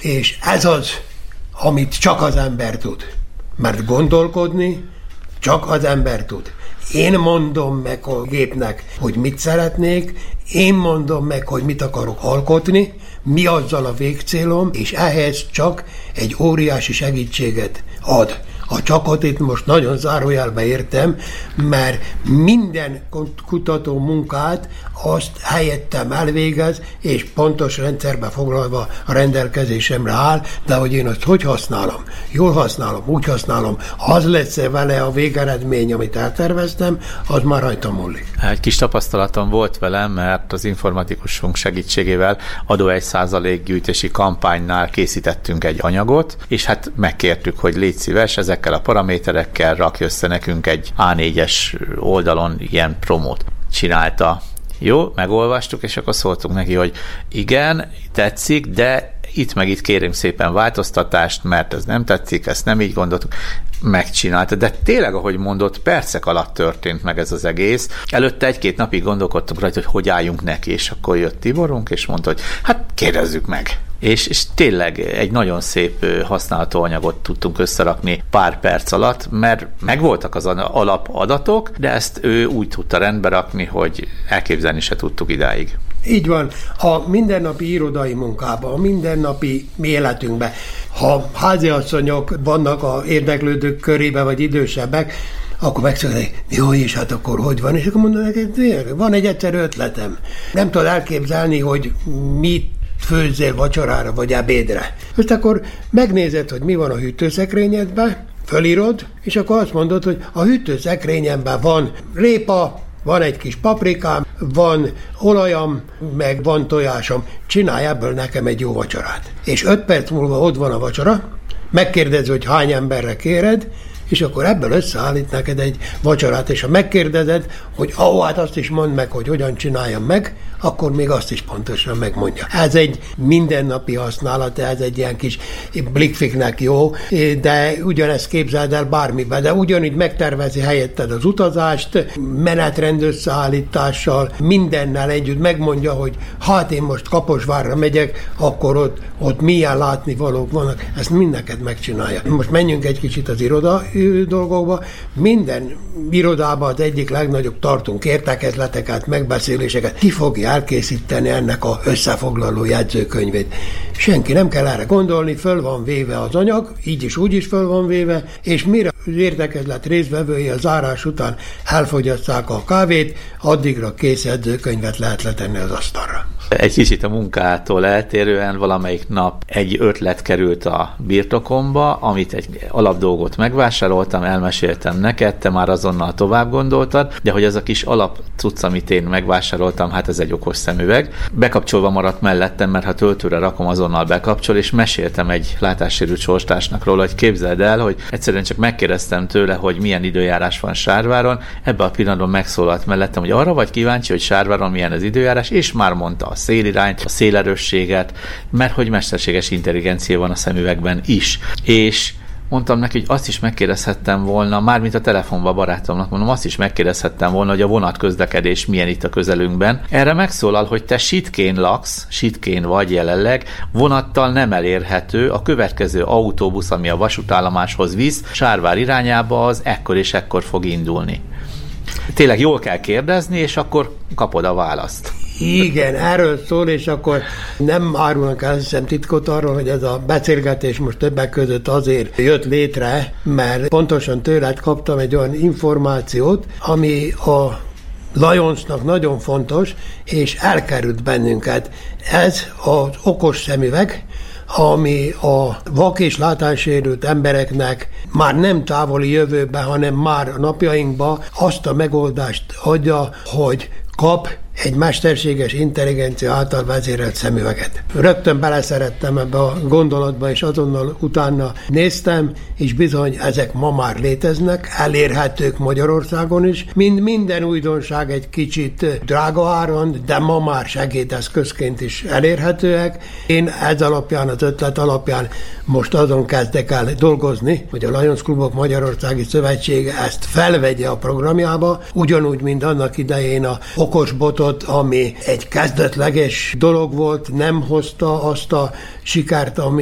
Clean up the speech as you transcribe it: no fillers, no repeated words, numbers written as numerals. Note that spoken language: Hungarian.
És ez az, amit csak az ember tud. Mert gondolkodni csak az ember tud. Én mondom meg a gépnek, hogy mit szeretnék, én mondom meg, hogy mit akarok alkotni, mi azzal a végcélom, és ehhez csak egy óriási segítséget ad. A csakot itt most nagyon zárójelbe értem, mert minden kutató munkát azt helyettem elvégez, és pontos rendszerbe foglalva a rendelkezésemre áll, de hogy én azt hogy használom? Jól használom, úgy használom, az lesz vele a végeredmény, amit elterveztem, az már rajta múlik. Egy kis tapasztalatom volt velem, mert az informatikusunk segítségével adó 1% gyűjtési kampánynál készítettünk egy anyagot, és hát megkértük, hogy légy szíves, ezekkel a paraméterekkel rakj össze nekünk egy A4-es oldalon ilyen promót. Csinálta. Jó, megolvastuk, és akkor szóltunk neki, hogy igen, tetszik, de itt meg itt kérünk szépen változtatást, mert ez nem tetszik, ezt nem így gondoltuk. Megcsinálta, de tényleg, ahogy mondott, percek alatt történt meg ez az egész. Előtte 1-2 napig gondolkodtunk rajta, hogy álljunk neki, és akkor jött Tiborunk, és mondta, hogy hát kérdezzük meg. És tényleg egy nagyon szép használható anyagot tudtunk összerakni pár perc alatt, mert megvoltak az alapadatok, de ezt ő úgy tudta rendbe rakni, hogy elképzelni se tudtuk idáig. Így van. A mindennapi irodai munkában, a mindennapi életünkben, ha háziasszonyok vannak az érdeklődők körébe, vagy idősebbek, akkor megszólják, jó, és hát akkor hogy van? És akkor mondanak, van egy egyszerű ötletem. Nem tudod elképzelni, hogy mit főzzél vacsorára vagy ebédre. Most akkor megnézed, hogy mi van a hűtőszekrényedben, fölírod, és akkor azt mondod, hogy a hűtőszekrényemben van répa, van egy kis paprikám, van olajam, meg van tojásom. Csinálj ebből nekem egy jó vacsorát. És 5 perc múlva ott van a vacsora, megkérdezed, hogy hány emberre kéred, és akkor ebből összeállít neked egy vacsorát, és ha megkérdezed, hogy hát azt is mondd meg, hogy hogyan csináljam meg, akkor még azt is pontosan megmondja. Ez egy mindennapi használat, ez egy ilyen kis blikfiknek jó, de ugyanezt képzeld el bármiben, de ugyanígy megtervezi helyetted az utazást, menetrend összeállítással, mindennel együtt megmondja, hogy hát én most Kaposvárra megyek, akkor ott milyen látnivalók vannak, ezt mind neked megcsinálja. Most menjünk egy kicsit az iroda dolgokba. Minden irodában az egyik legnagyobb tartunk értekezleteket, megbeszéléseket. Ki fogja elkészíteni ennek a összefoglaló jegyzőkönyvét? Senki nem kell erre gondolni, föl van véve az anyag, így is úgy is föl van véve, és mire az értekezlet résztvevői a zárás után elfogyasztják a kávét, addigra kész jegyzőkönyvet lehet letenni az asztalra. Egy kicsit a munkától eltérően valamelyik nap egy ötlet került a birtokomba, amit egy alapdolgot megvásároltam, elmeséltem neked, te már azonnal tovább gondoltad, de hogy ez a kis alapcucc, amit én megvásároltam, hát ez egy okos szemüveg. Bekapcsolva maradt mellettem, mert ha töltőre rakom, azonnal bekapcsol, és meséltem egy látássérült sorstársnak róla, hogy képzeld el, hogy egyszerűen csak megkérdeztem tőle, hogy milyen időjárás van Sárváron, ebben a pillanatban megszólalt mellettem, hogy arra vagy kíváncsi, hogy Sárváron milyen az időjárás, és már mondta a szélirányt, a szélerősséget, mert hogy mesterséges intelligencia van a szemüvegben is. És mondtam neki, hogy azt is megkérdezhettem volna, mármint a telefonban barátomnak mondom, azt is megkérdezhettem volna, hogy a vonatközlekedés milyen itt a közelünkben. Erre megszólal, hogy te Sitkén laksz, Sitkén vagy jelenleg, vonattal nem elérhető, a következő autóbusz, ami a vasútállomáshoz visz, Sárvár irányába, az ekkor és ekkor fog indulni. Tényleg jól kell kérdezni, és akkor kapod a választ. Igen, erről szól, és akkor nem árulnak el, hiszem titkot arról, hogy ez a beszélgetés most többek között azért jött létre, mert pontosan tőled kaptam egy olyan információt, ami a Lionsnak nagyon fontos, és elkerült bennünket. Ez az okos szemüveg, ami a vak és látássérült embereknek már nem távoli jövőben, hanem már a napjainkban azt a megoldást adja, hogy kap egy mesterséges intelligencia által vezérelt szemüveget. Rögtön beleszerettem ebbe a gondolatba, és azonnal utána néztem, és bizony ezek ma már léteznek, elérhetők Magyarországon is. Minden újdonság egy kicsit drága áron, de ma már segédeszközként is elérhetőek. Én ez alapján, az ötlet alapján most azon kezdek el dolgozni, hogy a Lions Klubok Magyarországi Szövetsége ezt felvegye a programjába, ugyanúgy, mint annak idején a okosbotot, ami egy kezdetleges dolog volt, nem hozta azt a sikert, ami